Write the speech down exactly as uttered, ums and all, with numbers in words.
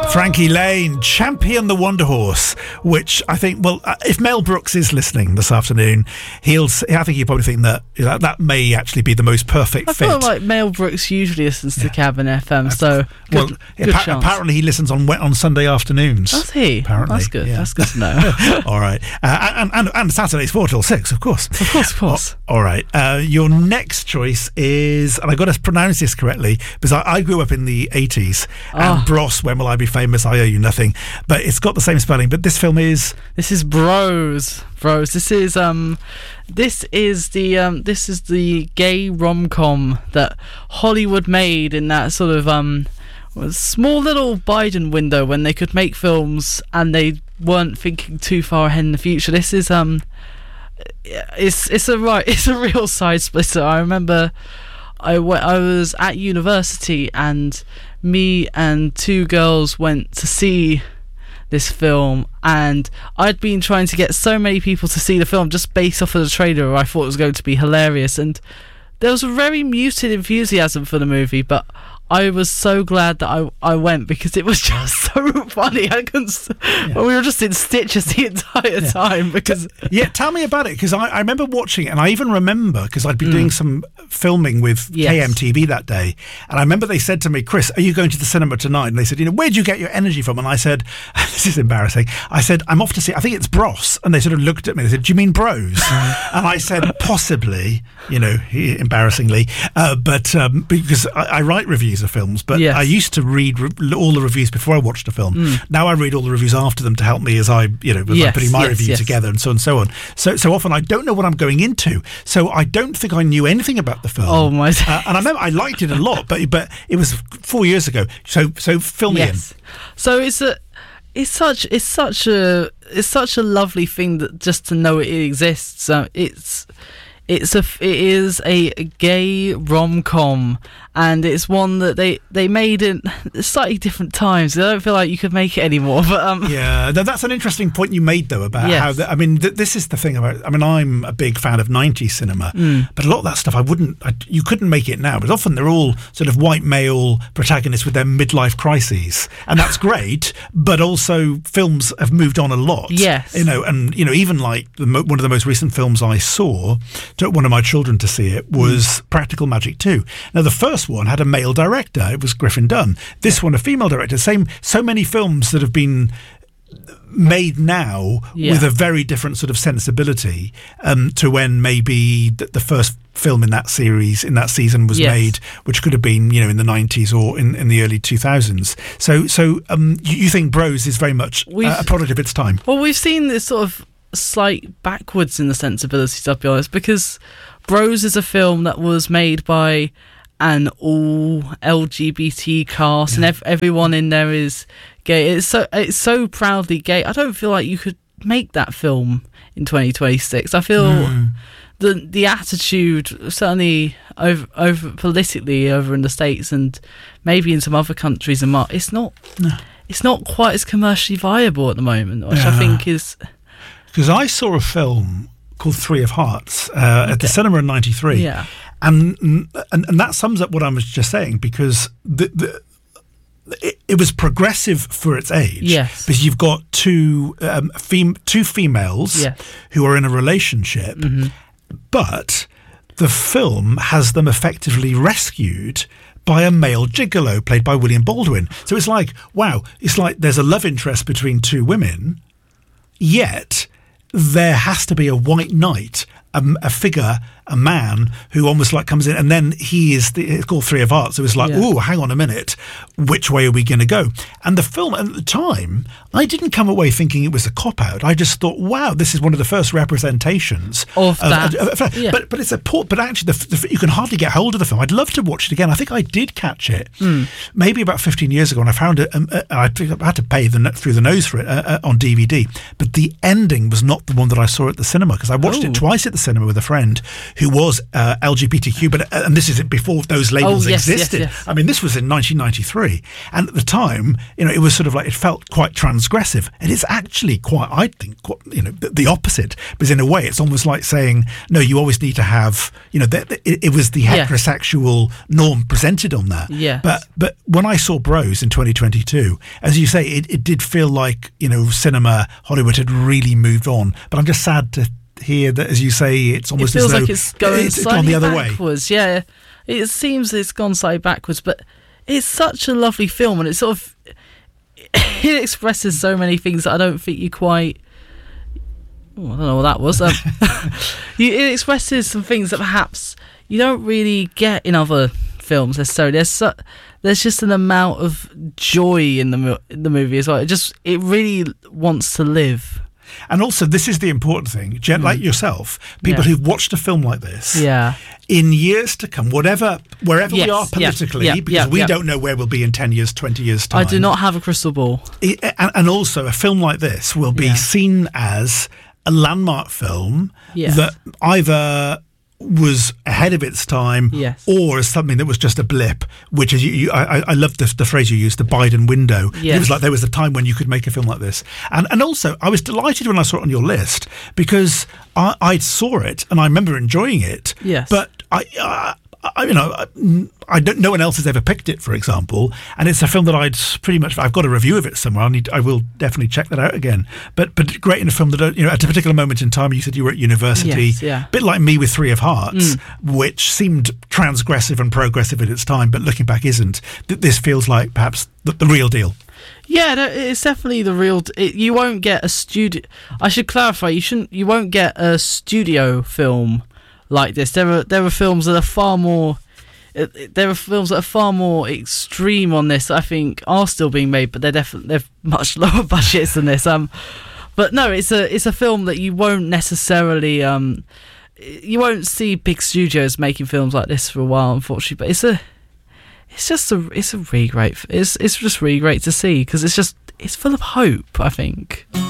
Frankie Lane, Champion the Wonder Horse, which I think, well, uh, if Mel Brooks is listening this afternoon, he'll. I think he'll probably think that you know, that may actually be the most perfect I fit. I feel like Mel Brooks usually listens to Yeah. Cabin F M, so good, well, good appa- chance. apparently he listens on on Sunday afternoons. Does he? Apparently, That's good. yeah. That's good to know. All right, uh, and, and and Saturdays four till six, of course. Of course, of course. Oh, all right. Uh, your next choice is, and I got to pronounce this correctly because I, I grew up in the eighties, Oh. and Bros, When Will I Be Famous? I Owe You Nothing, but it's got the same spelling. But this film is This is Bros, Bros. This is um, this is the um, this is the gay rom-com that Hollywood made in that sort of um, small little Biden window when they could make films and they weren't thinking too far ahead in the future. This is um, it's it's a right, it's a real side splitter. I remember I, w- I was at university and me and two girls went to see this film, and I'd been trying to get so many people to see the film just based off of the trailer. I thought it was going to be hilarious, and there was a very muted enthusiasm for the movie, but I was so glad that I I went because it was just so funny. I couldn't. S- Yeah. well, we were just in stitches the entire Yeah. time because yeah. Tell me about it because I, I remember watching it, and I even remember because I'd been doing some filming with Yes. K M T V that day, and I remember they said to me, "Chris, are you going to the cinema tonight?" And they said, "You know, where'd you get your energy from?" And I said, "This is embarrassing." I said, "I'm off to see. I think it's Bros." And they sort of looked at me. They said, "Do you mean Bros?" And I said, "Possibly." You know, embarrassingly, uh, but um, because I, I write reviews of films, but Yes. I used to read re- all the reviews before I watched a film. Now I read all the reviews after them to help me as I, you know, as I'm Yes, putting my yes, review yes. together and so on and so on. So so often I don't know what I'm going into. So I don't think I knew anything about the film. Oh, my- Uh, and I remember I liked it a lot, but but it was four years ago. So so fill me yes. So it's a, it's such, it's such a, it's such a lovely thing that just to know it exists. Uh, it's, it's a, it is a gay rom-com, and it's one that they they made in slightly different times. I don't feel like you could make it anymore, but um, in. Yeah, th- that's an interesting point you made though about Yes. how. The, I mean, th- this is the thing about. I mean, I'm a big fan of nineties cinema, Mm. but a lot of that stuff I wouldn't. I, you couldn't make it now. But often they're all sort of white male protagonists with their midlife crises, and that's great. But also, films have moved on a lot. Yes. you know, and you know, even like the mo- one of the most recent films I saw, took one of my children to see it, was Mm. Practical Magic two. Now, the first one had a male director; it was Griffin Dunn. This one, a female director. Same. So many films that have been made now Yeah. with a very different sort of sensibility um, to when maybe the, the first film in that series in that season was Yes. made, which could have been you know in the nineties or in, in the early two thousands. So so um, you, you think Bros is very much We've- uh, a product of its time? Well, we've seen this sort of slight backwards in the sensibilities, I'll be honest, because Bros is a film that was made by an all L G B T cast, and ev- everyone in there is gay. It's so it's so proudly gay. I don't feel like you could make that film in twenty twenty-six. I feel Mm. the the attitude, certainly over over politically over in the States and maybe in some other countries, and mar- it's not No. it's not quite as commercially viable at the moment, which Yeah. I think is. Because I saw a film called Three of Hearts uh, at the cinema in ninety-three. Yeah. And, and and that sums up what I was just saying, because the, the it, it was progressive for its age. Yes. Because you've got two um, fem- two females Yes. who are in a relationship, but the film has them effectively rescued by a male gigolo played by William Baldwin. So it's like, wow, it's like there's a love interest between two women, yet there has to be a white knight, a, a figure, a man who almost like comes in, and then he is the, it's called Three of Hearts. So it's like, Yeah. oh, hang on a minute, which way are we going to go? And the film, and at the time, I didn't come away thinking it was a cop out. I just thought, wow, this is one of the first representations Of that. of- of- Yeah. But but it's a port. But actually, the, the, you can hardly get hold of the film. I'd love to watch it again. I think I did catch it maybe about fifteen years ago, and I found it. Um, uh, I think I had to pay the, through the nose for it uh, uh, on D V D. But the ending was not the one that I saw at the cinema, because I watched Oh. it twice at the cinema with a friend who was uh, L G B T Q, but uh, and this is before those labels oh, yes, existed. Yes, yes. I mean, this was in nineteen ninety-three, and at the time, you know, it was sort of like it felt quite transgressive, and it's actually quite, I think, quite, you know, the, the opposite. Because in a way, it's almost like saying, no, you always need to have, you know, the, the, it, it was the heterosexual yeah. norm presented on that. Yeah. But but when I saw Bros in twenty twenty-two, as you say, it, it did feel like, you know, cinema, Hollywood had really moved on. But I'm just sad to hear that, as you say, it's almost it feels as though like it's going it's slightly gone the other backwards. way. Yeah, it seems it's gone slightly backwards, but it's such a lovely film, and it sort of it expresses so many things that I don't think you quite. Oh, I don't know what that was. Um, you, it expresses some things that perhaps you don't really get in other films necessarily. There's so, there's just an amount of joy in the in the movie as well. It just it really wants to live. And also, this is the important thing, Jen, mm. like yourself, people yeah. who've watched a film like this, yeah. in years to come, whatever, wherever yes, we are politically, yeah, yeah, because yeah, we yeah. don't know where we'll be in ten years, twenty years' time. I do not have a crystal ball. It, and, and also, a film like this will be yeah. seen as a landmark film yes. that either was ahead of its time yes. or as something that was just a blip, which is you, you, I, I love the, the phrase you used, the Biden window. Yes. It was like there was a time when you could make a film like this. And and also I was delighted when I saw it on your list because I, I saw it and I remember enjoying it. Yes. But I, uh, I you know I, I don't no one else has ever picked it, for example, and it's a film that I'd pretty much I've got a review of it somewhere. I need I will definitely check that out again. But but great in a film that, you know, at a particular moment in time, you said you were at university, yes, yeah. a bit like me with Three of Hearts, mm. which seemed transgressive and progressive at its time, but looking back isn't. This feels like perhaps the, the real deal. Yeah, no, it's definitely the real. It, you won't get a studio. I should clarify. You shouldn't. You won't get a studio film like this. There are there are films that are far more. There are films that are far more extreme on this that I think are still being made, but they're definitely they're much lower budgets than this. Um, but no, it's a it's a film that you won't necessarily um, you won't see big studios making films like this for a while, unfortunately. But it's a it's just a it's a really great it's it's just really great to see because it's just it's full of hope, I think.